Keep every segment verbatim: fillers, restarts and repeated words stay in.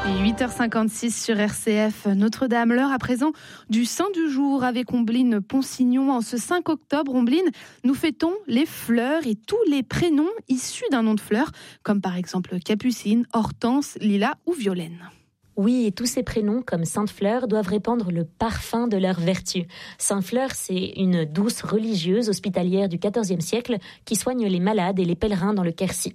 huit heures cinquante-six sur R C F Notre-Dame. L'heure à présent du Saint du jour avec Ombline Ponsignon. En ce cinq octobre, Ombline, nous fêtons les fleurs et tous les prénoms issus d'un nom de fleur, comme par exemple Capucine, Hortense, Lila ou Violaine. Oui, et tous ces prénoms, comme Sainte Fleur, doivent répandre le parfum de leur vertu. Sainte Fleur, c'est une douce religieuse hospitalière du quatorzième siècle qui soigne les malades et les pèlerins dans le Quercy.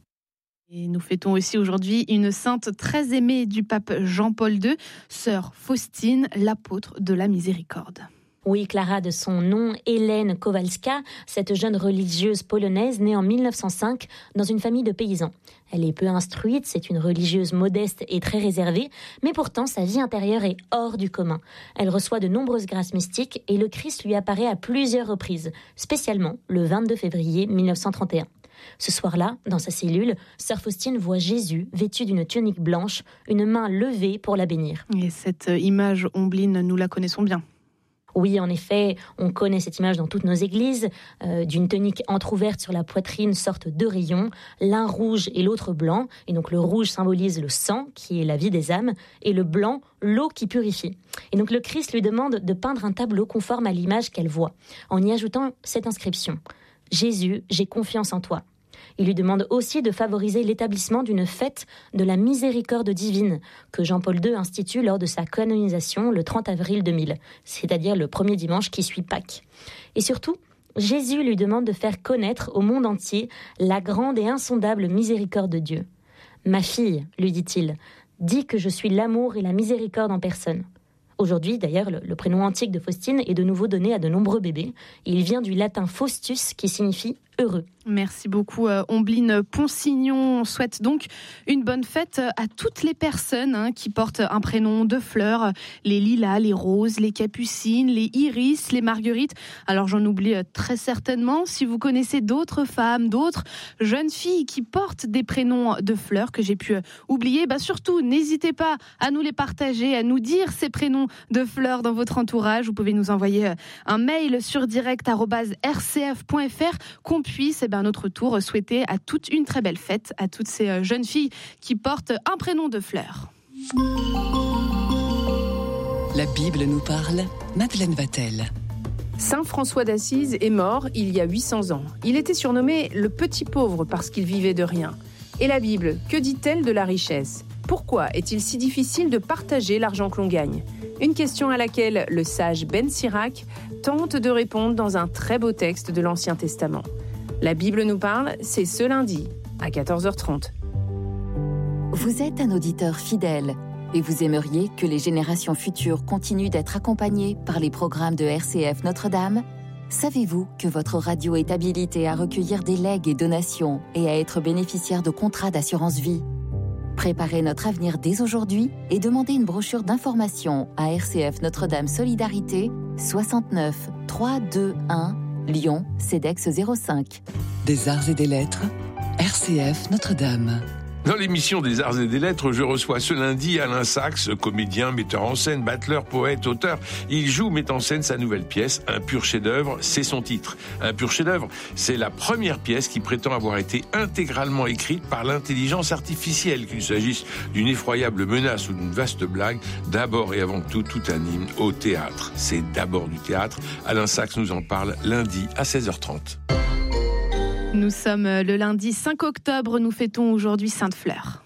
Et nous fêtons aussi aujourd'hui une sainte très aimée du pape Jean-Paul deux, sœur Faustine, l'apôtre de la miséricorde. Oui, Clara, de son nom, Hélène Kowalska, cette jeune religieuse polonaise née en mille neuf cent cinq dans une famille de paysans. Elle est peu instruite, c'est une religieuse modeste et très réservée, mais pourtant sa vie intérieure est hors du commun. Elle reçoit de nombreuses grâces mystiques et le Christ lui apparaît à plusieurs reprises, spécialement le vingt-deux février mille neuf cent trente et un. Ce soir-là, dans sa cellule, sœur Faustine voit Jésus vêtu d'une tunique blanche, une main levée pour la bénir. Et cette image, Ombline, nous la connaissons bien. Oui, en effet, on connaît cette image dans toutes nos églises, euh, d'une tunique entrouverte sur la poitrine sortent deux rayons, l'un rouge et l'autre blanc, et donc le rouge symbolise le sang, qui est la vie des âmes, et le blanc, l'eau qui purifie. Et donc le Christ lui demande de peindre un tableau conforme à l'image qu'elle voit, en y ajoutant cette inscription « Jésus, j'ai confiance en toi ». Il lui demande aussi de favoriser l'établissement d'une fête de la miséricorde divine que Jean-Paul deux institue lors de sa canonisation le trente avril deux mille, c'est-à-dire le premier dimanche qui suit Pâques. Et surtout, Jésus lui demande de faire connaître au monde entier la grande et insondable miséricorde de Dieu. « Ma fille, lui dit-il, dis que je suis l'amour et la miséricorde en personne. » Aujourd'hui, d'ailleurs, le, le prénom antique de Faustine est de nouveau donné à de nombreux bébés. Il vient du latin Faustus, qui signifie heureux. Merci beaucoup, euh, Ombline Ponsignon. On souhaite donc une bonne fête à toutes les personnes hein, qui portent un prénom de fleurs. Les lilas, les roses, les capucines, les iris, les marguerites. Alors j'en oublie très certainement. Si vous connaissez d'autres femmes, d'autres jeunes filles qui portent des prénoms de fleurs que j'ai pu oublier, bah surtout, n'hésitez pas à nous les partager, à nous dire ces prénoms de fleurs dans votre entourage. Vous pouvez nous envoyer un mail sur direct arobase r c f point f r qu'on puisse eh ben, à notre tour souhaiter à toute une très belle fête à toutes ces jeunes filles qui portent un prénom de fleurs. La Bible nous parle, Madeleine Vatel. Saint François d'Assise est mort il y a huit cents ans. Il était surnommé le petit pauvre parce qu'il vivait de rien. Et la Bible, que dit-elle de la richesse ? Pourquoi est-il si difficile de partager l'argent que l'on gagne ? Une question à laquelle le sage Ben Sirac tente de répondre dans un très beau texte de l'Ancien Testament. La Bible nous parle, c'est ce lundi à quatorze heures trente. Vous êtes un auditeur fidèle et vous aimeriez que les générations futures continuent d'être accompagnées par les programmes de R C F Notre-Dame ? Savez-vous que votre radio est habilitée à recueillir des legs et donations et à être bénéficiaire de contrats d'assurance vie ? Préparez notre avenir dès aujourd'hui et demandez une brochure d'information à R C F Notre-Dame Solidarité soixante-neuf trois cent vingt-et-un Lyon, CEDEX zéro cinq. Des arts et des lettres, R C F Notre-Dame. Dans l'émission des Arts et des Lettres, je reçois ce lundi Alain Sachs, comédien, metteur en scène, battleur, poète, auteur. Il joue, met en scène sa nouvelle pièce, Un pur chef-d'œuvre, c'est son titre. Un pur chef-d'œuvre, c'est la première pièce qui prétend avoir été intégralement écrite par l'intelligence artificielle, qu'il s'agisse d'une effroyable menace ou d'une vaste blague. D'abord et avant tout, tout un hymne au théâtre. C'est d'abord du théâtre. Alain Sachs nous en parle lundi à seize heures trente. Nous sommes le lundi cinq octobre, nous fêtons aujourd'hui Sainte Fleur.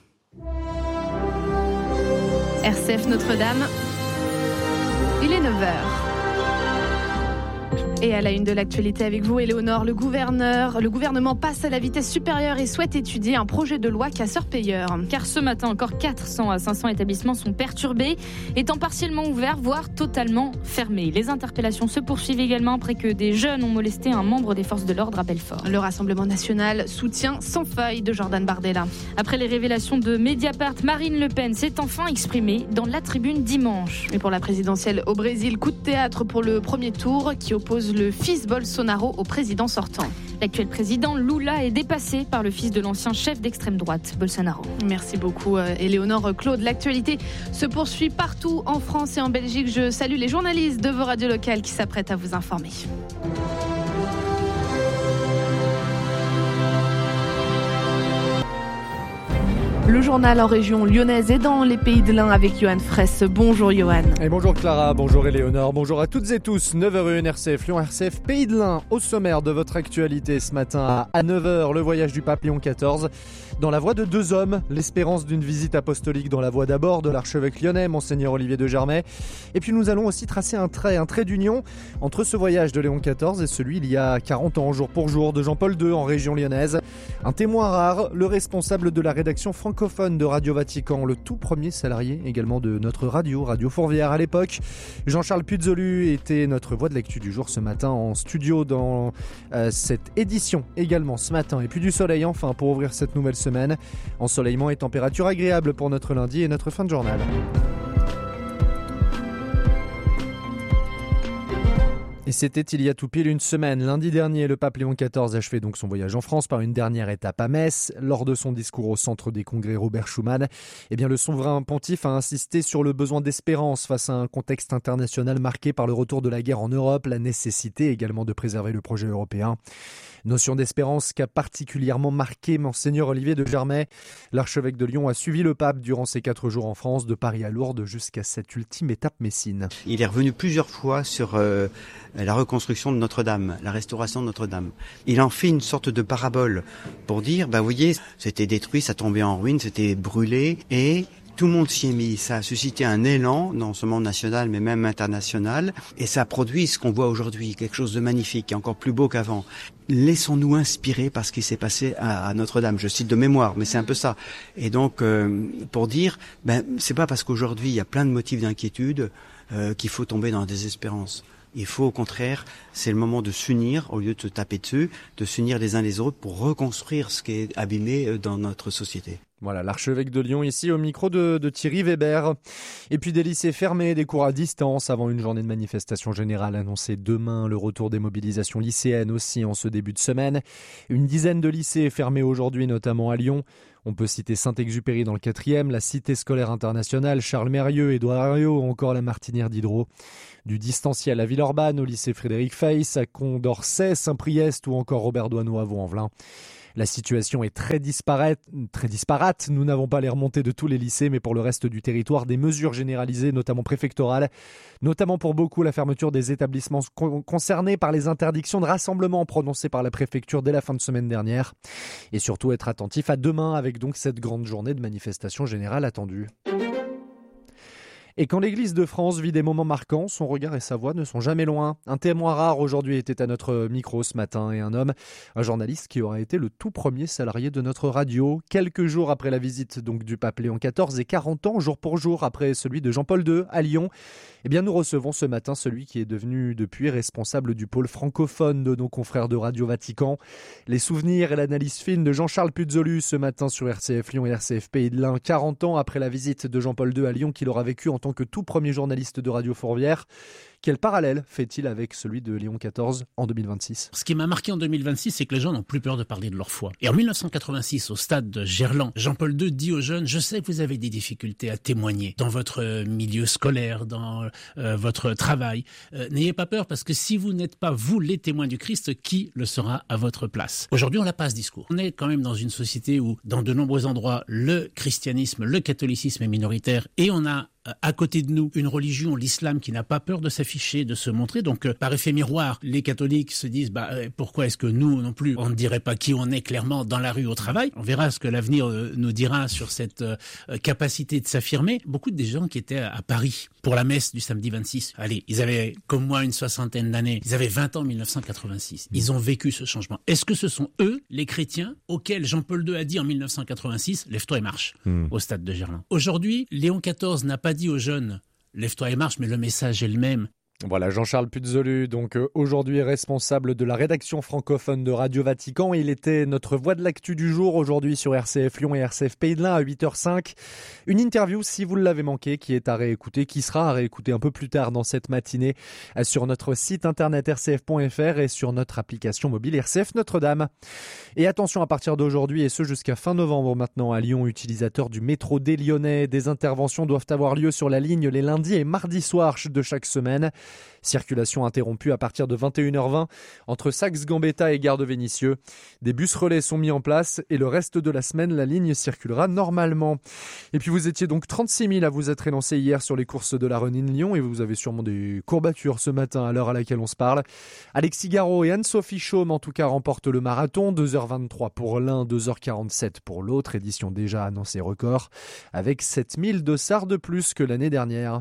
R C F Notre-Dame, il est neuf heures. Et à la une de l'actualité avec vous, Éléonore, le gouverneur, le gouvernement passe à la vitesse supérieure et souhaite étudier un projet de loi casseur-payeur. Car ce matin, encore quatre cents à cinq cents établissements sont perturbés, étant partiellement ouverts, voire totalement fermés. Les interpellations se poursuivent également après que des jeunes ont molesté un membre des forces de l'ordre à Belfort. Le Rassemblement national soutient sans faille de Jordan Bardella. Après les révélations de Mediapart, Marine Le Pen s'est enfin exprimée dans la tribune dimanche. Et pour la présidentielle au Brésil, coup de théâtre pour le premier tour qui oppose le fils Bolsonaro au président sortant. L'actuel président Lula est dépassé par le fils de l'ancien chef d'extrême droite, Bolsonaro. Merci beaucoup, Éléonore. Claude, l'actualité se poursuit partout en France et en Belgique. Je salue les journalistes de vos radios locales qui s'apprêtent à vous informer. Le journal en région lyonnaise et dans les Pays de l'Ain avec Johan Fraisse. Bonjour Johan. Et bonjour Clara, bonjour Éléonore, bonjour à toutes et tous. neuf heures zéro un R C F Lyon, R C F Pays de l'Ain. Au sommaire de votre actualité ce matin à neuf heures, le voyage du pape Léon quatorze. Dans la voie de deux hommes, l'espérance d'une visite apostolique dans la voie d'abord de l'archevêque lyonnais, Monseigneur Olivier de Germay. Et puis nous allons aussi tracer un trait, un trait d'union entre ce voyage de Léon quatorze et celui il y a quarante ans, jour pour jour, de Jean-Paul deux en région lyonnaise. Un témoin rare, le responsable de la rédaction francophone de Radio Vatican, le tout premier salarié également de notre radio, Radio Fourvière à l'époque. Jean-Charles Puzolu était notre voix de l'actu du jour ce matin en studio dans euh, cette édition également ce matin. Et puis du soleil enfin pour ouvrir cette nouvelle semaine. Ensoleillement et température agréable pour notre lundi et notre fin de journal. Et c'était il y a tout pile une semaine. Lundi dernier, le pape Léon quatorze achevait donc son voyage en France par une dernière étape à Metz. Lors de son discours au centre des congrès Robert Schuman, eh bien, le souverain pontife a insisté sur le besoin d'espérance face à un contexte international marqué par le retour de la guerre en Europe, la nécessité également de préserver le projet européen. Notion d'espérance qu'a particulièrement marqué Monseigneur Olivier de Germay. L'archevêque de Lyon a suivi le pape durant ses quatre jours en France, de Paris à Lourdes jusqu'à cette ultime étape messine. Il est revenu plusieurs fois sur euh, la reconstruction de Notre-Dame, la restauration de Notre-Dame. Il en fait une sorte de parabole pour dire, bah, vous voyez, c'était détruit, ça tombait en ruine, c'était brûlé et tout le monde s'y est mis. Ça a suscité un élan, non seulement national, mais même international. Et ça a produit ce qu'on voit aujourd'hui, quelque chose de magnifique, encore plus beau qu'avant. Laissons-nous inspirer par ce qui s'est passé à, à Notre-Dame. Je cite de mémoire, mais c'est un peu ça. Et donc, euh, pour dire, ben, c'est pas parce qu'aujourd'hui il y a plein de motifs d'inquiétude euh, qu'il faut tomber dans la désespérance. Il faut au contraire, c'est le moment de s'unir, au lieu de se taper dessus, de s'unir les uns les autres pour reconstruire ce qui est abîmé dans notre société. Voilà, l'archevêque de Lyon ici au micro de, de Thierry Weber. Et puis des lycées fermés, des cours à distance avant une journée de manifestation générale annoncée demain. Le retour des mobilisations lycéennes aussi en ce début de semaine. Une dizaine de lycées fermés aujourd'hui, notamment à Lyon. On peut citer Saint-Exupéry dans le quatrième, la Cité scolaire internationale, Charles Mérieux, Édouard Herriot, encore la Martinière Diderot. Du distanciel à Villeurbanne, au lycée Frédéric Feiss, à Condorcet, Saint-Priest ou encore Robert Doisneau à Vaux-en-Velin. La situation est très disparate, très disparate. Nous n'avons pas les remontées de tous les lycées, mais pour le reste du territoire, des mesures généralisées, notamment préfectorales, notamment pour beaucoup la fermeture des établissements con- concernés par les interdictions de rassemblement prononcées par la préfecture dès la fin de semaine dernière. Et surtout être attentif à demain avec donc cette grande journée de manifestation générale attendue. Et quand l'Église de France vit des moments marquants, son regard et sa voix ne sont jamais loin. Un témoin rare aujourd'hui était à notre micro ce matin et un homme, un journaliste qui aura été le tout premier salarié de notre radio. Quelques jours après la visite donc du pape Léon quatorze et quarante ans jour pour jour après celui de Jean-Paul deux à Lyon, eh bien nous recevons ce matin celui qui est devenu depuis responsable du pôle francophone de nos confrères de Radio Vatican. Les souvenirs et l'analyse fine de Jean-Charles Puzolu ce matin sur R C F Lyon et R C F Pays de l'Ain, quarante ans après la visite de Jean-Paul deux à Lyon qu'il aura vécu en tant que tout premier journaliste de Radio Fourvière. Quel parallèle fait-il avec celui de Léon quatorze en deux mille vingt-six ? Ce qui m'a marqué en deux mille vingt-six, c'est que les gens n'ont plus peur de parler de leur foi. Et en mille neuf cent quatre-vingt-six, au stade de Gerland, Jean-Paul deux dit aux jeunes « Je sais que vous avez des difficultés à témoigner dans votre milieu scolaire, dans euh, votre travail. Euh, n'ayez pas peur parce que si vous n'êtes pas, vous, les témoins du Christ, qui le sera à votre place ?» Aujourd'hui, on n'a pas ce discours. On est quand même dans une société où, dans de nombreux endroits, le christianisme, le catholicisme est minoritaire et on a à côté de nous une religion, l'islam, qui n'a pas peur de s'afficher, de se montrer. Donc, euh, par effet miroir, les catholiques se disent bah, euh, pourquoi est-ce que nous non plus, on ne dirait pas qui on est clairement dans la rue au travail. On verra ce que l'avenir euh, nous dira sur cette euh, capacité de s'affirmer. Beaucoup de gens qui étaient à, à Paris pour la messe du samedi vingt-six, allez, ils avaient comme moi une soixantaine d'années, ils avaient vingt ans en mille neuf cent quatre-vingt-six. Ils ont vécu ce changement. Est-ce que ce sont eux, les chrétiens, auxquels Jean-Paul deux a dit en mille neuf cent quatre-vingt-six, lève-toi et marche, mmh. au stade de Gerland. Aujourd'hui, Léon quatorze n'a pas dit aux jeunes, lève-toi et marche, mais le message est le même. Voilà, Jean-Charles Puzolu, donc euh, aujourd'hui responsable de la rédaction francophone de Radio Vatican. Il était notre voix de l'actu du jour aujourd'hui sur R C F Lyon et R C F Pays de l'Ain à huit heures cinq. Une interview, si vous l'avez manqué, qui est à réécouter, qui sera à réécouter un peu plus tard dans cette matinée euh, sur notre site internet r c f point f r et sur notre application mobile R C F Notre-Dame. Et attention, à partir d'aujourd'hui et ce jusqu'à fin novembre maintenant à Lyon, utilisateurs du métro des Lyonnais, des interventions doivent avoir lieu sur la ligne les lundis et mardis soirs de chaque semaine. Circulation interrompue à partir de vingt et une heures vingt entre Saxe-Gambetta et Gare de Vénissieux. Des bus relais sont mis en place et le reste de la semaine, la ligne circulera normalement. Et puis vous étiez donc trente-six mille à vous être élancés hier sur les courses de la Run-in Lyon et vous avez sûrement des courbatures ce matin à l'heure à laquelle on se parle. Alexis Garot et Anne-Sophie Chaume en tout cas remportent le marathon, deux heures vingt-trois pour l'un, deux heures quarante-sept pour l'autre, édition déjà annoncée record, avec sept mille dossards de plus que l'année dernière.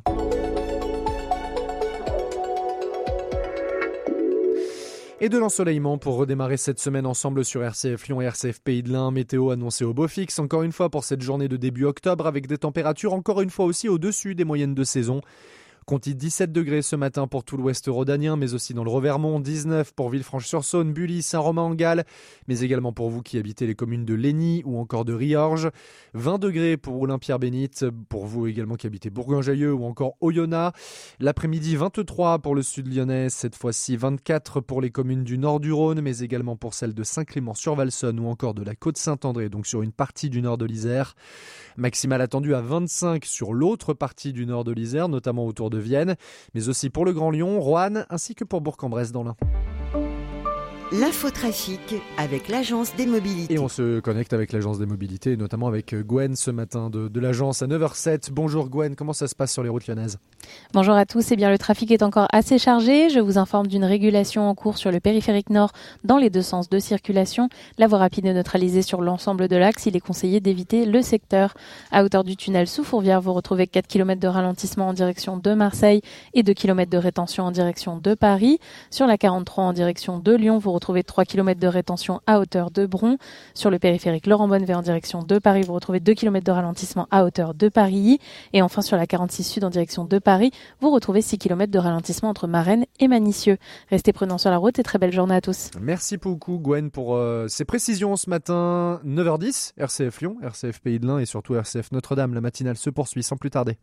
Et de l'ensoleillement pour redémarrer cette semaine ensemble sur R C F Lyon et R C F Pays de l'Ain. Météo annoncée au beau fixe, encore une fois pour cette journée de début octobre, avec des températures encore une fois aussi au-dessus des moyennes de saison. Comptez dix-sept degrés ce matin pour tout l'ouest rhodanien, mais aussi dans le Revermont, dix-neuf pour Villefranche-sur-Saône, Bully, Saint-Romain-en-Galles, mais également pour vous qui habitez les communes de Lény ou encore de Riorges, vingt degrés pour Oulin-Pierre-Bénite, pour vous également qui habitez Bourgoin-Jallieu ou encore Oyonnax, l'après-midi vingt-trois pour le sud lyonnais, cette fois-ci vingt-quatre pour les communes du nord du Rhône, mais également pour celles de Saint-Clément-sur-Valsonne ou encore de la Côte-Saint-André, donc sur une partie du nord de l'Isère. Maximale attendue à vingt-cinq sur l'autre partie du nord de l'Isère, notamment autour de Vienne, mais aussi pour le Grand Lyon, Roanne, ainsi que pour Bourg-en-Bresse dans l'Ain. L'infotrafic avec l'Agence des Mobilités. Et on se connecte avec l'Agence des Mobilités, notamment avec Gwen ce matin de, de l'agence à neuf heures sept. Bonjour Gwen, comment ça se passe sur les routes lyonnaises ? Bonjour à tous, eh bien le trafic est encore assez chargé. Je vous informe d'une régulation en cours sur le périphérique nord dans les deux sens de circulation. La voie rapide est neutralisée sur l'ensemble de l'axe. Il est conseillé d'éviter le secteur. À hauteur du tunnel sous Fourvière, vous retrouvez quatre kilomètres de ralentissement en direction de Marseille et deux kilomètres de rétention en direction de Paris. Sur la quarante-trois en direction de Lyon, vous retrouvez trois kilomètres de rétention à hauteur de Bron. Sur le périphérique Laurent-Bonnevet en direction de Paris, vous retrouvez deux kilomètres de ralentissement à hauteur de Paris. Et enfin, sur la quarante-six sud en direction de Paris, vous retrouvez six kilomètres de ralentissement entre Marennes et Manicieux. Restez prudents sur la route et très belle journée à tous. Merci beaucoup Gwen pour euh, ces précisions ce matin. neuf heures dix, R C F Lyon, R C F Pays de l'Ain et surtout R C F Notre-Dame. La matinale se poursuit sans plus tarder.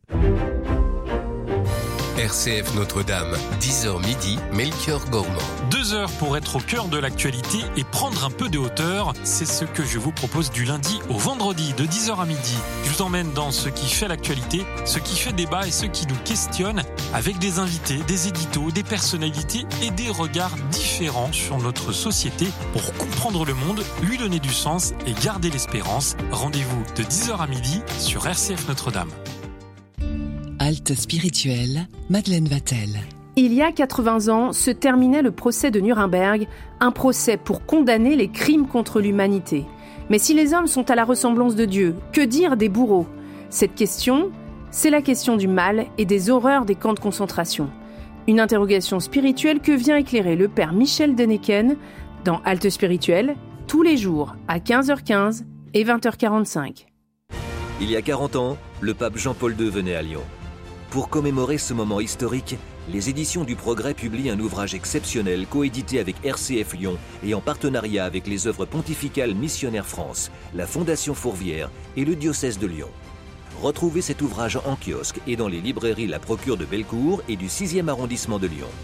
R C F Notre-Dame, dix heures midi, Melchior Gormand. Deux heures pour être au cœur de l'actualité et prendre un peu de hauteur. C'est ce que je vous propose du lundi au vendredi de dix heures à midi. Je vous emmène dans ce qui fait l'actualité, ce qui fait débat et ce qui nous questionne avec des invités, des éditos, des personnalités et des regards différents sur notre société pour comprendre le monde, lui donner du sens et garder l'espérance. Rendez-vous de dix heures à midi sur R C F Notre-Dame. Halte spirituelle, Madeleine Vatel. Il y a quatre-vingts ans se terminait le procès de Nuremberg, un procès pour condamner les crimes contre l'humanité. Mais si les hommes sont à la ressemblance de Dieu, que dire des bourreaux ? Cette question, c'est la question du mal et des horreurs des camps de concentration. Une interrogation spirituelle que vient éclairer le père Michel Deneken dans Halte spirituelle, tous les jours à quinze heures quinze et vingt heures quarante-cinq. Il y a quarante ans, le pape Jean-Paul deux venait à Lyon. Pour commémorer ce moment historique, les éditions du Progrès publient un ouvrage exceptionnel coédité avec R C F Lyon et en partenariat avec les œuvres pontificales Missionnaires France, la Fondation Fourvière et le diocèse de Lyon. Retrouvez cet ouvrage en kiosque et dans les librairies La Procure de Bellecour et du sixième arrondissement de Lyon.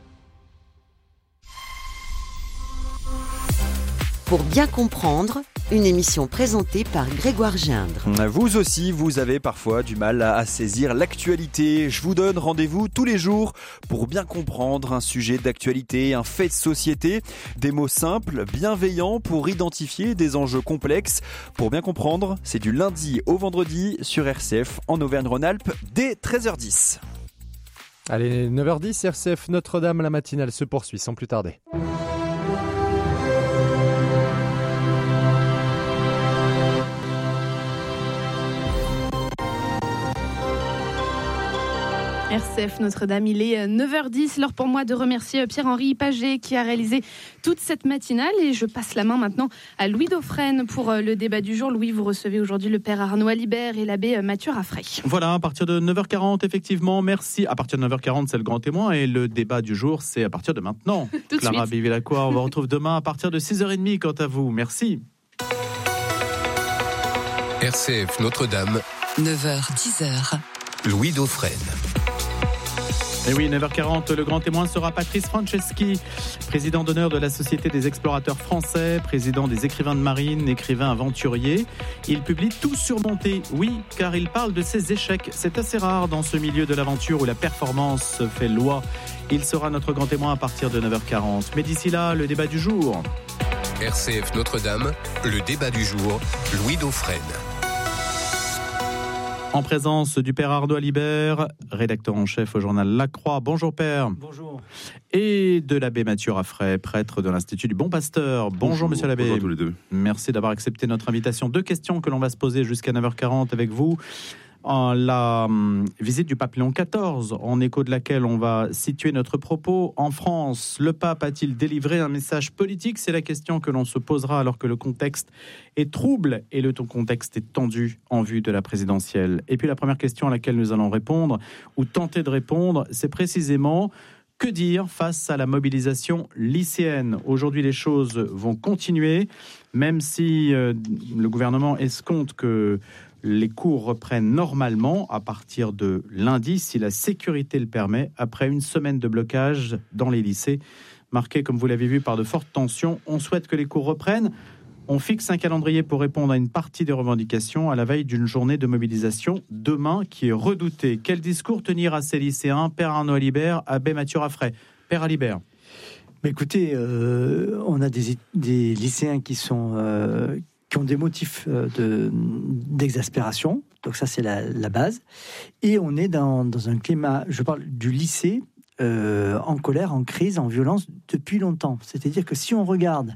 Pour bien comprendre, une émission présentée par Grégoire Gindre. Vous aussi, vous avez parfois du mal à saisir l'actualité. Je vous donne rendez-vous tous les jours pour bien comprendre un sujet d'actualité, un fait de société. Des mots simples, bienveillants pour identifier des enjeux complexes. Pour bien comprendre, c'est du lundi au vendredi sur R C F en Auvergne-Rhône-Alpes dès treize heures dix. Allez, neuf heures dix, R C F Notre-Dame, la matinale se poursuit sans plus tarder. R C F Notre-Dame, il est neuf heures dix, l'heure pour moi de remercier Pierre-Henri Paget qui a réalisé toute cette matinale et je passe la main maintenant à Louis Dauphren pour le débat du jour. Louis, vous recevez aujourd'hui le père Arnaud Alibert et l'abbé Mathieu Raffray. Voilà, à partir de neuf heures quarante, effectivement, merci. À partir de neuf heures quarante, c'est le grand témoin et le débat du jour, c'est à partir de maintenant. Tout de Clara suite. Bivilacqua, on vous retrouve demain à partir de six heures trente, quant à vous. Merci. R C F Notre-Dame, neuf heures dix. Louis Dauphren. Et oui, neuf heures quarante, le grand témoin sera Patrice Franceschi, président d'honneur de la Société des explorateurs français, président des écrivains de marine, écrivain aventurier. Il publie Tout surmonter, oui, car il parle de ses échecs. C'est assez rare dans ce milieu de l'aventure où la performance fait loi. Il sera notre grand témoin à partir de neuf heures quarante. Mais d'ici là, le débat du jour. R C F Notre-Dame, le débat du jour, Louis Dauphren. En présence du père Arnaud Alibert, rédacteur en chef au journal La Croix. Bonjour père. Bonjour. Et de l'abbé Mathieu Raffray, prêtre de l'Institut du Bon Pasteur. Bonjour, Bonjour monsieur l'abbé. Bonjour à tous les deux. Merci d'avoir accepté notre invitation. Deux questions que l'on va se poser jusqu'à neuf heures quarante avec vous. En la hum, visite du pape Léon quatorze, en écho de laquelle on va situer notre propos. En France, le pape a-t-il délivré un message politique ? C'est la question que l'on se posera alors que le contexte est trouble et le contexte est tendu en vue de la présidentielle. Et puis la première question à laquelle nous allons répondre, ou tenter de répondre, c'est précisément... Que dire face à la mobilisation lycéenne ? Aujourd'hui, les choses vont continuer, même si euh, le gouvernement escompte que les cours reprennent normalement à partir de lundi, si la sécurité le permet, après une semaine de blocage dans les lycées, marquée, comme vous l'avez vu, par de fortes tensions. On souhaite que les cours reprennent. On fixe un calendrier pour répondre à une partie des revendications à la veille d'une journée de mobilisation demain qui est redoutée. Quel discours tenir à ces lycéens ? Père Arnaud Alibert, abbé Mathieu Raffray. Père Alibert. Mais écoutez, euh, on a des, des lycéens qui, sont, euh, qui ont des motifs de, d'exaspération. Donc ça, c'est la, la base. Et on est dans, dans un climat, je parle du lycée, euh, en colère, en crise, en violence depuis longtemps. C'est-à-dire que si on regarde...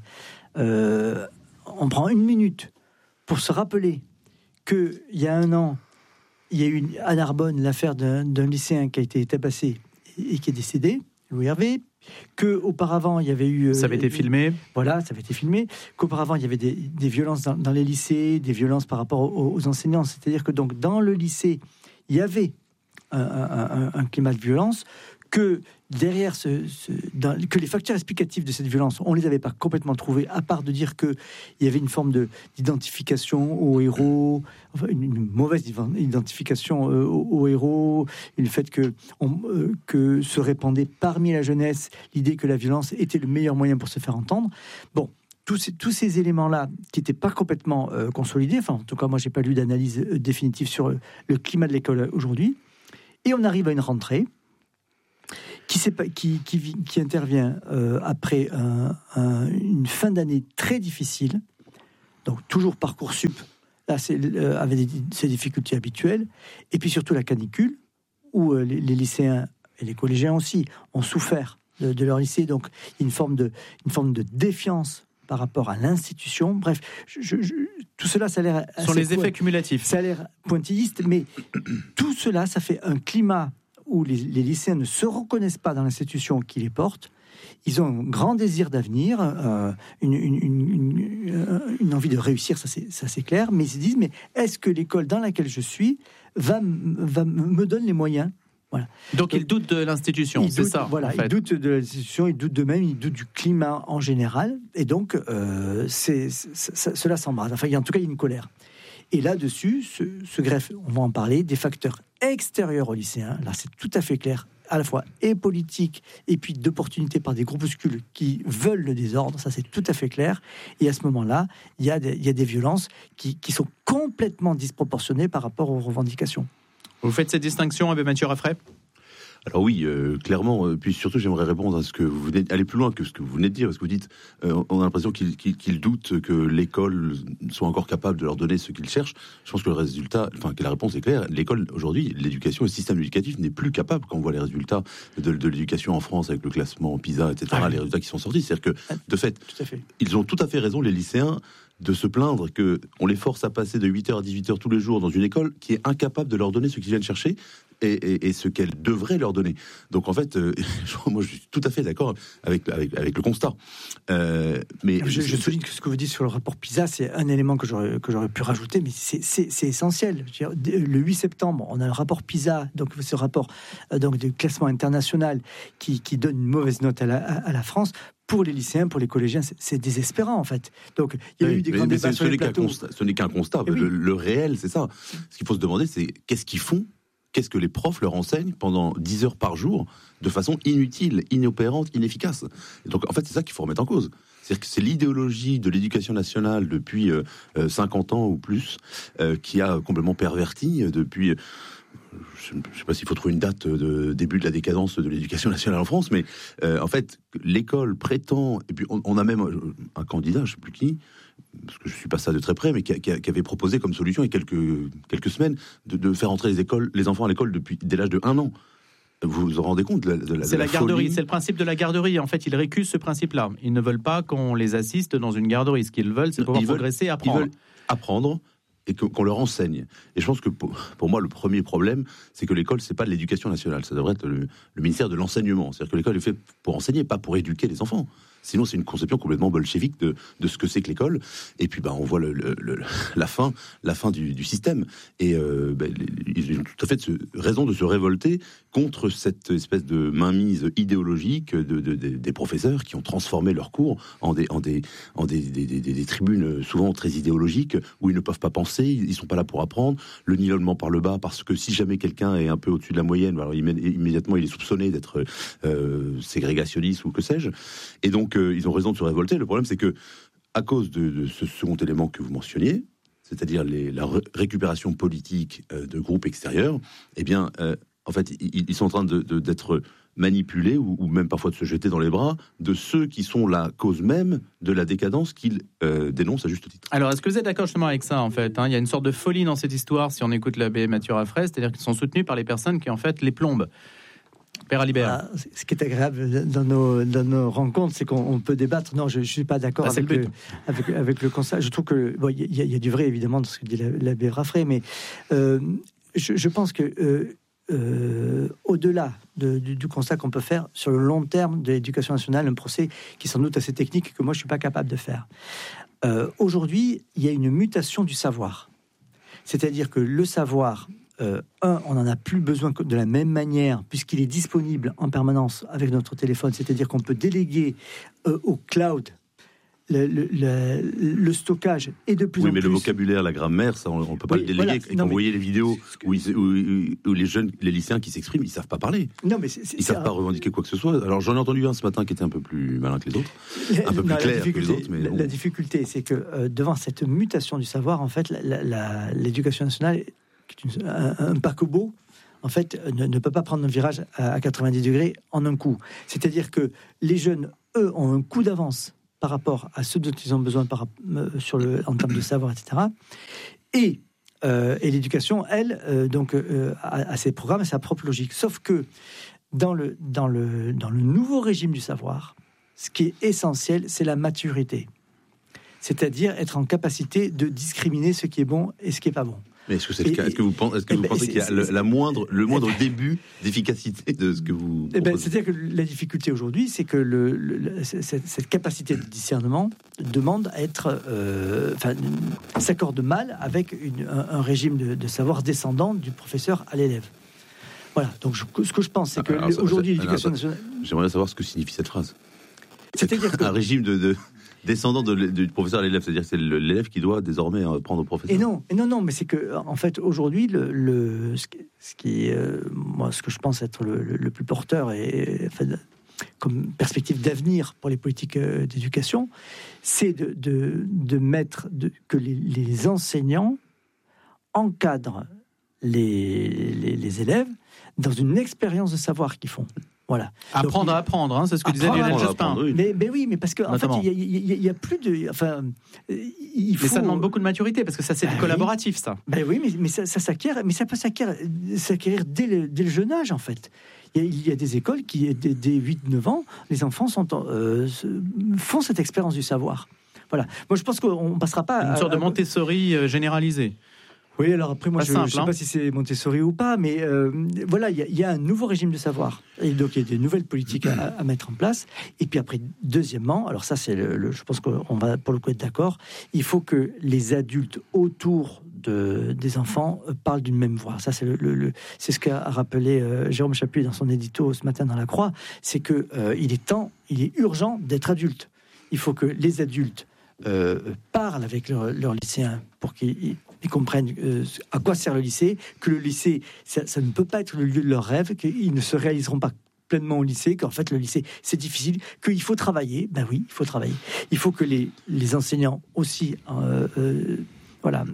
Euh, on prend une minute pour se rappeler qu'il y a un an, il y a eu à Narbonne l'affaire d'un, d'un lycéen qui a été tabassé et qui est décédé, Louis Hervé, qu'auparavant il y avait eu... Ça avait été filmé. Voilà, ça avait été filmé. Qu'auparavant il y avait des, des violences dans, dans les lycées, des violences par rapport aux, aux enseignants. C'est-à-dire que donc dans le lycée, il y avait un, un, un, un climat de violence, que derrière ce, ce dans, que les facteurs explicatifs de cette violence, on les avait pas complètement trouvés, à part de dire que il y avait une forme de d'identification aux héros, enfin une, une mauvaise identification euh, aux, aux héros, le fait que on, euh, que se répandait parmi la jeunesse l'idée que la violence était le meilleur moyen pour se faire entendre. Bon. Tous ces, tous ces éléments-là qui n'étaient pas complètement euh, consolidés, enfin en tout cas moi j'ai pas lu d'analyse euh, définitive sur euh, le climat de l'école aujourd'hui, et on arrive à une rentrée Qui, qui, qui, qui intervient euh, après un, un, une fin d'année très difficile, donc toujours Parcoursup, là c'est, euh, avec des, ses difficultés habituelles, et puis surtout la canicule, où euh, les, les lycéens et les collégiens aussi ont souffert de, de leur lycée, donc une forme de, une forme de défiance par rapport à l'institution. Bref, je, je, tout cela, ça a l'air... Ce sont les effets cumulatifs. Ça a l'air pointilliste, mais tout cela, ça fait un climat où les, les lycéens ne se reconnaissent pas dans l'institution qui les porte. Ils ont un grand désir d'avenir, euh, une, une, une, une, une envie de réussir, ça c'est, ça c'est clair, mais ils se disent, mais est-ce que l'école dans laquelle je suis va, va me donne les moyens? Voilà. Donc, Donc ils doutent de l'institution, c'est doutent, ça. Voilà, en fait. Ils doutent de l'institution, ils doutent d'eux-mêmes, ils doutent du climat en général, et donc euh, c'est, c'est, ça, cela s'embrase. Enfin, en tout cas, il y a une colère. Et là-dessus, se, se greffe, on va en parler, des facteurs extérieurs aux lycéens. Là, c'est tout à fait clair, à la fois et politique, et puis d'opportunités par des groupuscules qui veulent le désordre. Ça, c'est tout à fait clair. Et à ce moment-là, il y a des, il y a des violences qui, qui sont complètement disproportionnées par rapport aux revendications. Vous faites cette distinction, abbé Mathieu Raffray ? Alors oui, euh, clairement. Euh, puis surtout, j'aimerais répondre à ce que vous venez, aller plus loin que ce que vous venez de dire, parce que vous dites, euh, on a l'impression qu'ils, qu'ils, qu'ils doutent que l'école soit encore capable de leur donner ce qu'ils cherchent. Je pense que le résultat, enfin que la réponse est claire. L'école aujourd'hui, l'éducation, le système éducatif n'est plus capable. Quand on voit les résultats de, de l'éducation en France avec le classement PISA, et cetera, ah, les résultats qui sont sortis, c'est-à-dire que de fait, fait, ils ont tout à fait raison, les lycéens, de se plaindre que on les force à passer de huit heures à dix-huit heures tous les jours dans une école qui est incapable de leur donner ce qu'ils viennent chercher. Et, et, et ce qu'elle devrait leur donner. Donc en fait, euh, moi je suis tout à fait d'accord avec, avec, avec le constat. Euh, mais je, je souligne que ce que vous dites sur le rapport PISA, c'est un élément que j'aurais, que j'aurais pu rajouter, mais c'est, c'est, c'est essentiel. Je veux dire, le huit septembre, on a le rapport PISA, donc ce rapport euh, donc, de classement international qui, qui donne une mauvaise note à la, à, à la France. Pour les lycéens, pour les collégiens, c'est, c'est désespérant en fait. Donc il y a oui, eu des grands débats sur les plateaux. Constat, ce n'est qu'un constat. Oui, le, oui. le réel, c'est ça. Ce qu'il faut se demander, c'est qu'est-ce qu'ils font qu'est-ce que les profs leur enseignent pendant dix heures par jour de façon inutile, inopérante, inefficace. Et donc, en fait, c'est ça qu'il faut remettre en cause. C'est-à-dire que c'est l'idéologie de l'éducation nationale depuis euh, cinquante ans ou plus euh, qui a complètement perverti depuis... Euh, je ne sais pas s'il faut trouver une date de début de la décadence de l'éducation nationale en France, mais euh, en fait, l'école prétend... Et puis, on, on a même un candidat, je ne sais plus qui... parce que je ne suis pas ça de très près, mais qui, qui, qui avait proposé comme solution il y a quelques, quelques semaines de, de faire entrer les, écoles, les enfants à l'école depuis, dès l'âge de un an. Vous vous en rendez compte de la, de la, C'est de la la garderie, folie. c'est le principe de la garderie. En fait, ils récusent ce principe-là. Ils ne veulent pas qu'on les assiste dans une garderie. Ce qu'ils veulent, c'est pouvoir ils veulent, progresser et apprendre. Ils veulent apprendre et que, qu'on leur enseigne. Et je pense que pour, pour moi, le premier problème, c'est que l'école, c'est pas de l'éducation nationale. Ça devrait être le, le ministère de l'enseignement. C'est-à-dire que l'école est faite pour enseigner, pas pour éduquer les enfants. Sinon, c'est une conception complètement bolchevique de, de ce que c'est que l'école. Et puis, bah, on voit le, le, le, la fin, la fin du, du système. Et euh, bah, ils ont tout à fait de se, raison de se révolter contre cette espèce de mainmise idéologique de, de, de, des professeurs qui ont transformé leurs cours en des, en des, en des, des, des, des tribunes souvent très idéologiques où ils ne peuvent pas penser, ils ne sont pas là pour apprendre. Le nivellement par le bas, parce que si jamais quelqu'un est un peu au-dessus de la moyenne, alors immédiatement il est soupçonné d'être euh, ségrégationniste ou que sais-je. Et donc, euh, ils ont raison de se révolter. Le problème, c'est que, à cause de, de ce second élément que vous mentionniez, c'est-à-dire les, la ré- récupération politique euh, de groupes extérieurs, eh bien, euh, en fait, ils, ils sont en train de, de, d'être manipulés ou, ou même parfois de se jeter dans les bras de ceux qui sont la cause même de la décadence qu'ils euh, dénoncent à juste titre. Alors, est-ce que vous êtes d'accord justement avec ça, en fait, hein ? Il y a une sorte de folie dans cette histoire, si on écoute l'abbé Mathieu Raffray, c'est-à-dire qu'ils sont soutenus par les personnes qui, en fait, les plombent. Père Alibert. Ah, ce qui est agréable dans nos, dans nos rencontres, c'est qu'on peut débattre. Non, je ne suis pas d'accord ah, avec, le, avec, avec le constat. Je trouve que bon, y, y a du vrai, évidemment, dans ce que dit l'abbé Raffray, mais euh, je, je pense que euh, euh, au-delà de, du, du constat qu'on peut faire sur le long terme de l'éducation nationale, un procès qui est sans doute assez technique que moi, je ne suis pas capable de faire. Euh, aujourd'hui, il y a une mutation du savoir. C'est-à-dire que le savoir... Euh, un, on n'en a plus besoin de la même manière puisqu'il est disponible en permanence avec notre téléphone, c'est-à-dire qu'on peut déléguer euh, au cloud le, le, le, le stockage et de plus oui, en plus... Oui, mais le vocabulaire, la grammaire, ça, on ne peut pas oui, le déléguer. Voilà. Et quand vous voyez les vidéos où, ils, où, où les jeunes, les lycéens qui s'expriment, ils ne savent pas parler. Non, mais c'est, c'est, ils ne savent c'est pas un... revendiquer quoi que ce soit. Alors j'en ai entendu un ce matin qui était un peu plus malin que les autres, la, un peu plus non, clair que les autres. Mais la, bon. la difficulté, c'est que euh, devant cette mutation du savoir, en fait, la, la, la, l'éducation nationale... Une, un, un paquebot, en fait, ne, ne peut pas prendre un virage à, à quatre-vingt-dix degrés en un coup. C'est-à-dire que les jeunes, eux, ont un coup d'avance par rapport à ceux dont ils ont besoin par, euh, sur le, en termes de savoir, et cetera. Et, euh, et l'éducation, elle, euh, donc, euh, a, a ses programmes et sa propre logique. Sauf que dans le, dans, le, dans le nouveau régime du savoir, ce qui est essentiel, c'est la maturité. C'est-à-dire être en capacité de discriminer ce qui est bon et ce qui n'est pas bon. Mais est-ce que c'est le cas ? Est-ce que vous pensez, est-ce que vous ben, pensez qu'il y a le, la moindre, le moindre début d'efficacité de ce que vous eh ben, c'est-à-dire que la difficulté aujourd'hui, c'est que le, le, cette, cette capacité de discernement demande à être, euh, enfin, s'accorde mal avec une, un, un régime de, de savoir descendant du professeur à l'élève. Voilà. Donc, je, ce que je pense, c'est que alors, ça, aujourd'hui, ça, l'éducation alors, ça, nationale. J'aimerais savoir ce que signifie cette phrase. C'est-à-dire que... un régime de, de descendant de, du professeur à l'élève, c'est-à-dire que c'est l'élève qui doit désormais apprendre au professeur. Et non, et non, non, mais c'est que en fait aujourd'hui, le, le ce qui, ce qui euh, moi, ce que je pense être le, le, le plus porteur et enfin, comme perspective d'avenir pour les politiques euh, d'éducation, c'est de, de, de mettre de, que les, les enseignants encadrent les, les, les élèves dans une expérience de savoir qu'ils font. Voilà. Apprendre Donc, à apprendre, hein, c'est ce que disait Lionel Jospin. Oui. Mais, mais oui, mais parce qu'en en fait, il y, y, y a plus de. Enfin, il faut... Mais ça demande beaucoup de maturité parce que ça, c'est bah, du collaboratif, oui. ça. Ben oui, mais, mais ça, ça s'acquiert, mais ça peut s'acquérir, s'acquérir dès le, dès le jeune âge, en fait. Il y a, il y a des écoles qui, dès, dès huit neuf ans, les enfants sont, euh, font cette expérience du savoir. Voilà. Moi, je pense qu'on ne passera pas. Une à, sorte de à... Montessori généralisée. Oui, alors après, moi, pas je ne sais hein. pas si c'est Montessori ou pas, mais euh, voilà, il y, y a un nouveau régime de savoir. Et donc, il y a des nouvelles politiques à, à mettre en place. Et puis après, deuxièmement, alors ça, c'est le, le, je pense qu'on va pour le coup être d'accord, il faut que les adultes autour de, des enfants parlent d'une même voix. Ça, c'est, le, le, le, c'est ce qu'a rappelé euh, Jérôme Chapuis dans son édito ce matin dans La Croix, c'est qu'il euh, est temps, il est urgent d'être adulte. Il faut que les adultes euh, parlent avec leurs leur lycéens pour qu'ils ils comprennent euh, à quoi sert le lycée, que le lycée, ça, ça ne peut pas être le lieu de leur rêve, qu'ils ne se réaliseront pas pleinement au lycée, qu'en fait le lycée c'est difficile, qu'il faut travailler. Ben oui, il faut travailler. Il faut que les, les enseignants aussi euh, euh, voilà,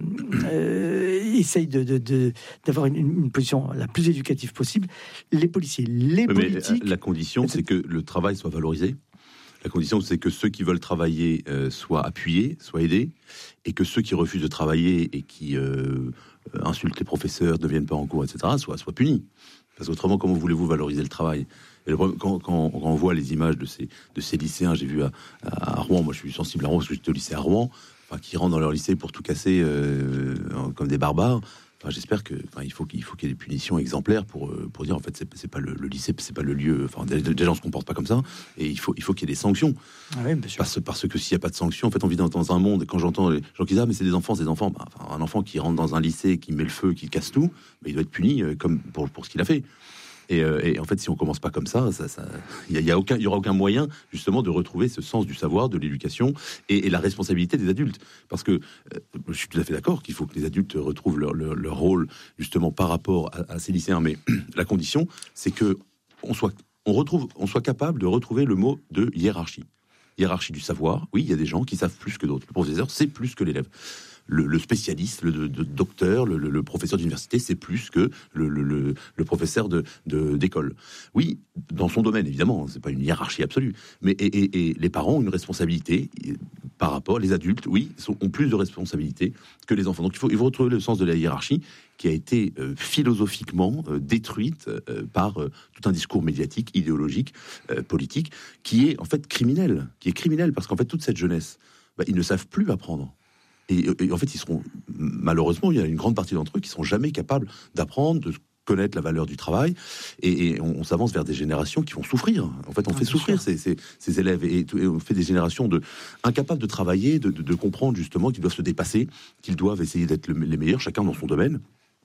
euh, essayent de, de, de, d'avoir une, une position la plus éducative possible. Les policiers, les oui, politiques... La condition, c'est que le travail soit valorisé. La condition, c'est que ceux qui veulent travailler euh, soient appuyés, soient aidés, et que ceux qui refusent de travailler et qui euh, insultent les professeurs, ne viennent pas en cours, et cetera, soient, soient punis. Parce qu'autrement, comment voulez-vous valoriser le travail ? Et le problème, quand, quand, quand on voit les images de ces, de ces lycéens, j'ai vu à, à Rouen, moi je suis sensible à Rouen parce que j'étais au lycée à Rouen, enfin, qui rentrent dans leur lycée pour tout casser euh, comme des barbares. Enfin, j'espère que, enfin, il faut qu'il faut qu'il y ait des punitions exemplaires pour pour dire en fait c'est, c'est pas le, le lycée, c'est pas le lieu. Enfin, des, des gens se comportent pas comme ça, et il faut il faut qu'il y ait des sanctions. Ah oui, bien sûr. Parce parce que s'il y a pas de sanctions, en fait, on vit dans, dans un monde. Et quand j'entends les gens qui disent ah mais c'est des enfants, c'est des enfants. Bah, enfin, un enfant qui rentre dans un lycée, qui met le feu, qui casse tout, bah, il doit être puni euh, comme pour pour ce qu'il a fait. Et, euh, et en fait, si on commence pas comme ça, ça, ça, il y, y a aucun, il y aura aucun moyen justement de retrouver ce sens du savoir, de l'éducation et, et la responsabilité des adultes. Parce que euh, je suis tout à fait d'accord qu'il faut que les adultes retrouvent leur, leur, leur rôle justement par rapport à, à ces lycéens. Mais la condition, c'est que on soit, on retrouve, on soit capable de retrouver le mot de hiérarchie. Hiérarchie du savoir. Oui, il y a des gens qui savent plus que d'autres. Le professeur sait plus que l'élève. Le, le spécialiste, le, le, le docteur, le, le, le professeur d'université, c'est plus que le, le, le, le professeur de, de, d'école. Oui, dans son domaine, évidemment, c'est pas une hiérarchie absolue. Mais et, et, et les parents ont une responsabilité par rapport, les adultes, oui, sont, ont plus de responsabilités que les enfants. Donc il faut, il faut retrouver le sens de la hiérarchie qui a été euh, philosophiquement euh, détruite euh, par euh, tout un discours médiatique, idéologique, euh, politique, qui est en fait criminel, qui est criminel parce qu'en fait toute cette jeunesse, bah, ils ne savent plus apprendre. Et, et en fait, ils seront, malheureusement, il y a une grande partie d'entre eux qui sont jamais capables d'apprendre, de connaître la valeur du travail, et, et on, on s'avance vers des générations qui vont souffrir. En fait, on ah, fait souffrir ces, ces, ces élèves, et, et on fait des générations de incapables de travailler, de, de, de comprendre justement qu'ils doivent se dépasser, qu'ils doivent essayer d'être le, les meilleurs, chacun dans son domaine.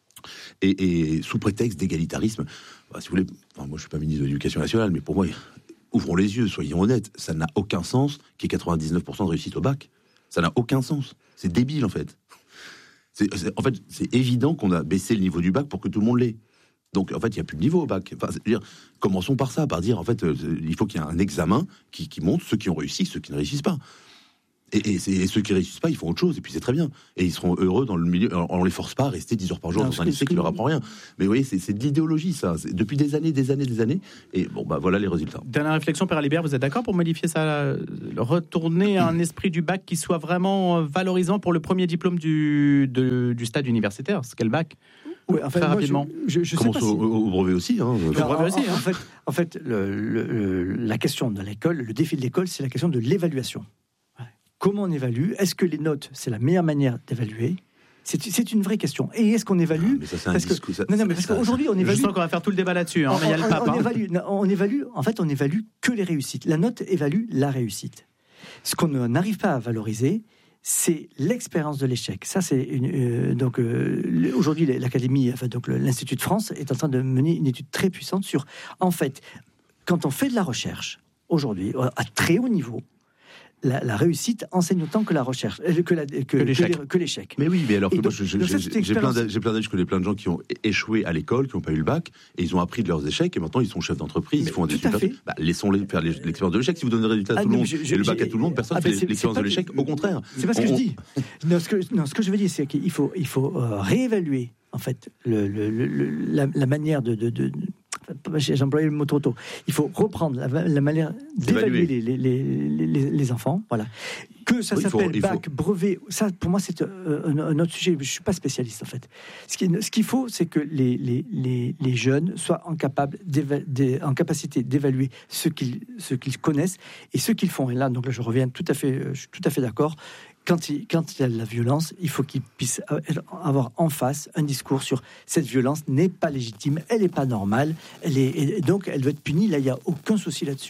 Et, et sous prétexte d'égalitarisme, bah, si vous voulez, enfin, moi je suis pas ministre de l'Éducation nationale, mais pour moi, ouvrons les yeux, soyons honnêtes, ça n'a aucun sens qu'il y ait quatre-vingt-dix-neuf pour cent de réussite au bac. Ça n'a aucun sens. C'est débile, en fait. C'est, c'est, en fait, c'est évident qu'on a baissé le niveau du bac pour que tout le monde l'ait. Donc, en fait, il n'y a plus de niveau au bac. Enfin, c'est-à-dire, commençons par ça, par dire, en fait, euh, il faut qu'il y ait un examen qui, qui montre ceux qui ont réussi, ceux qui ne réussissent pas. Et, et, c'est, et ceux qui ne réussissent pas, ils font autre chose, et puis c'est très bien. Et ils seront heureux dans le milieu. Alors, on ne les force pas à rester dix heures par jour non, dans un lycée qui ne leur apprend rien. Mais vous voyez, c'est, c'est de l'idéologie, ça. C'est depuis des années, des années, des années. Et bon, bah voilà les résultats. Dernière réflexion, Père Alibert, vous êtes d'accord pour modifier ça, retourner à un esprit du bac qui soit vraiment valorisant pour le premier diplôme du, de, du stade universitaire, ce qu'est le bac? Oui, en fait, très moi, rapidement. Je, je, je Commence sais pas au, si... au brevet aussi. Hein. Le brevet en, aussi. En, hein. en fait, en fait le, le, la question de l'école, le défi de l'école, c'est la question de l'évaluation. Comment on évalue? Est-ce que les notes, c'est la meilleure manière d'évaluer? C'est, c'est une vraie question. Et est-ce qu'on évalue? Ah, mais ça, c'est un parce discours. Que, non, non, mais parce qu'aujourd'hui, on évalue. Je sens qu'on va faire tout le débat là-dessus. Hein, on, mais il y a le pape. On, on, hein. évalue, on évalue. En fait, on évalue que les réussites. La note évalue la réussite. Ce qu'on n'arrive pas à valoriser, c'est l'expérience de l'échec. Ça, c'est une, euh, donc euh, aujourd'hui l'Académie, enfin donc l'Institut de France est en train de mener une étude très puissante sur, en fait, quand on fait de la recherche aujourd'hui à très haut niveau. La, la réussite enseigne autant que la recherche, que, la, que, que, l'échec. Que, que l'échec. Mais oui, mais alors que donc, moi, je, je, j'ai, j'ai, plein j'ai plein d'amis, je connais plein de gens qui ont échoué à l'école, qui n'ont pas eu le bac, et ils ont appris de leurs échecs, et maintenant ils sont chefs d'entreprise, mais ils font des super. Bah, laissez-les faire l'expérience de l'échec. Si vous donnez le résultat à ah, tout le monde je, je, et le bac à tout le monde, personne ne ah, fait l'expérience de l'échec. Au contraire. C'est pas ce que on, je dis. Non, ce que, non, ce que je veux dire, c'est qu'il faut, il faut euh, réévaluer en fait le, le, le, le, la, la manière de, de, de j'ai employé le mot trop tôt. Il faut reprendre la, la manière d'évaluer les, les, les, les, les enfants. Voilà. Que ça oui, s'appelle faut, bac, faut... brevet, ça pour moi c'est euh, un, un autre sujet. Je ne suis pas spécialiste en fait. Ce, qui, ce qu'il faut, c'est que les, les, les, les jeunes soient en, capable en capacité d'évaluer ce qu'ils, ce qu'ils connaissent et ce qu'ils font. Et là, donc là, je reviens tout à fait, je suis tout à fait d'accord. Quand il, quand il y a de la violence, il faut qu'ils puissent avoir en face un discours sur cette violence n'est pas légitime, elle n'est pas normale, elle est, et donc elle doit être punie. Là, il n'y a aucun souci là-dessus.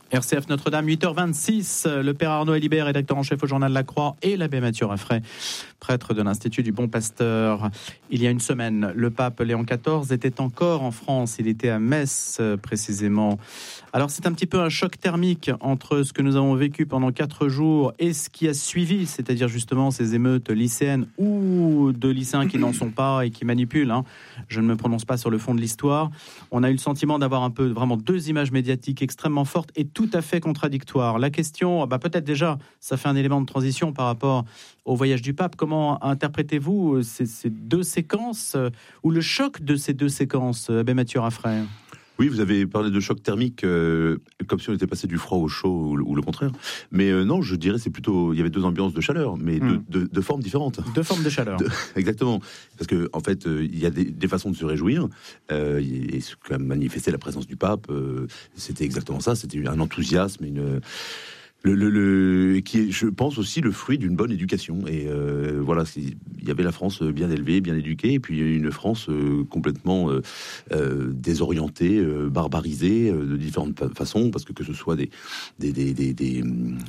R C F Notre-Dame, huit heures vingt-six. Le père Arnaud Alibert, rédacteur en chef au Journal La Croix, et l'abbé Mathieu Raffray, prêtre de l'Institut du Bon Pasteur. Il y a une semaine, le pape Léon quatorze était encore en France. Il était à Metz, précisément. Alors, c'est un petit peu un choc thermique entre ce que nous avons vécu pendant quatre jours et ce qui a suivi, c'est-à-dire justement ces émeutes lycéennes ou de lycéens qui n'en sont pas et qui manipulent. Hein. Je ne me prononce pas sur le fond de l'histoire. On a eu le sentiment d'avoir un peu, vraiment deux images médiatiques extrêmement fortes et tout à fait contradictoires. La question, bah peut-être déjà, ça fait un élément de transition par rapport au voyage du pape. Comment interprétez-vous ces, ces deux séquences ou le choc de ces deux séquences, abbé Mathieu Raffray? Oui, vous avez parlé de choc thermique, euh, comme si on était passé du froid au chaud ou, ou le contraire. Mais euh, non, je dirais c'est plutôt, il y avait deux ambiances de chaleur, mais mmh. de, de, de formes différentes. Deux formes de chaleur. De, exactement. Parce que en fait, euh, il y a des, des façons de se réjouir euh, et ce qu'a manifesté la présence du pape, euh, c'était exactement ça. C'était un enthousiasme, une Le, le, le, qui est, je pense, aussi le fruit d'une bonne éducation. Et euh, voilà, il y avait la France bien élevée, bien éduquée, et puis une France euh, complètement euh, euh, désorientée, euh, barbarisée, euh, de différentes façons, parce que que ce soit des... des, des, des, des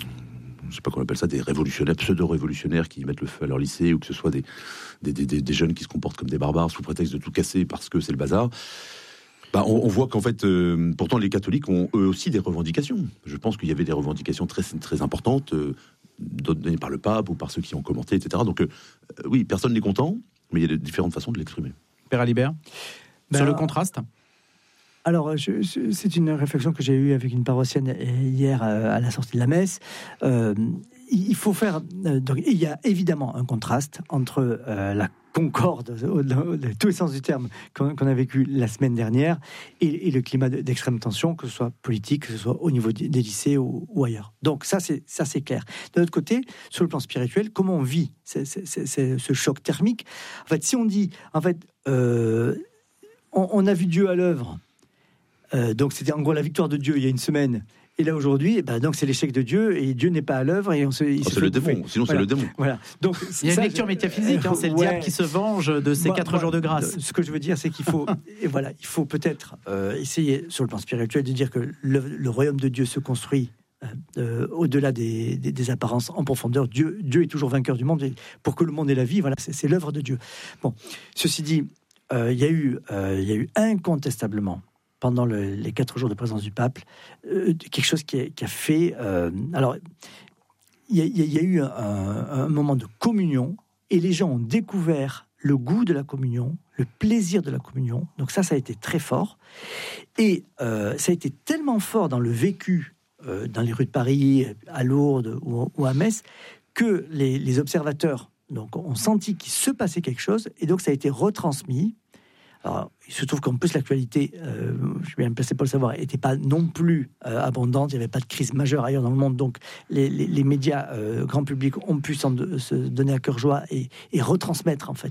je sais pas comment on appelle ça, des révolutionnaires, pseudo-révolutionnaires qui mettent le feu à leur lycée, ou que ce soit des, des, des, des jeunes qui se comportent comme des barbares sous prétexte de tout casser parce que c'est le bazar. Bah, on, on voit qu'en fait, euh, pourtant les catholiques ont eux aussi des revendications. Je pense qu'il y avait des revendications très, très importantes, euh, données par le pape ou par ceux qui ont commenté, et cetera. Donc euh, oui, personne n'est content, mais il y a différentes façons de l'exprimer. Père Alibert, ben, sur le contraste. Alors, je, je, c'est une réflexion que j'ai eue avec une paroissienne hier euh, à la sortie de la messe. Euh, il faut faire... Euh, donc, il y a évidemment un contraste entre euh, la concorde, de tous les sens du terme, qu'on, qu'on a vécu la semaine dernière, et, et le climat d'extrême tension, que ce soit politique, que ce soit au niveau des lycées ou, ou ailleurs. Donc ça c'est, ça, c'est clair. De l'autre côté, sur le plan spirituel, comment on vit c'est, c'est, c'est, c'est, ce choc thermique? En fait, si on dit, en fait, euh, on, on a vu Dieu à l'œuvre, euh, donc c'était en gros la victoire de Dieu il y a une semaine. Et là aujourd'hui, ben donc c'est l'échec de Dieu et Dieu n'est pas à l'œuvre et on se. Il oh, se c'est le démon. Sinon voilà. c'est le démon. Voilà. Donc il y a une lecture métaphysique. Hein, c'est le ouais. diable qui se venge de ces moi, quatre moi, jours de grâce. Ce que je veux dire, c'est qu'il faut, et voilà, il faut peut-être euh, essayer sur le plan spirituel de dire que le, le royaume de Dieu se construit euh, au-delà des, des, des apparences en profondeur. Dieu, Dieu est toujours vainqueur du monde. Et pour que le monde ait la vie, voilà, c'est, c'est l'œuvre de Dieu. Bon, ceci dit, euh, il y a eu, euh, il y a eu incontestablement, pendant le, les quatre jours de présence du pape, euh, quelque chose qui a, qui a fait... Euh, alors, il y, y, y a eu un, un moment de communion, et les gens ont découvert le goût de la communion, le plaisir de la communion. Donc ça, ça a été très fort. Et euh, ça a été tellement fort dans le vécu, euh, dans les rues de Paris, à Lourdes ou, ou à Metz, que les, les observateurs donc, ont senti qu'il se passait quelque chose, et donc ça a été retransmis. Alors, il se trouve qu'en plus l'actualité, euh, je suis bien placé pour le savoir, n'était pas non plus euh, abondante. Il n'y avait pas de crise majeure ailleurs dans le monde, donc les, les, les médias euh, grand public ont pu s'en de, se donner à cœur joie et, et retransmettre en fait